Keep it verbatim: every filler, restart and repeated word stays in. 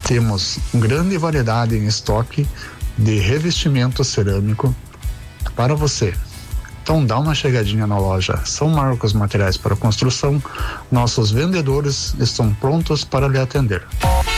Temos grande variedade em estoque de revestimento cerâmico para você. Então dá uma chegadinha na loja São Marcos Materiais para Construção. Nossos vendedores estão prontos para lhe atender.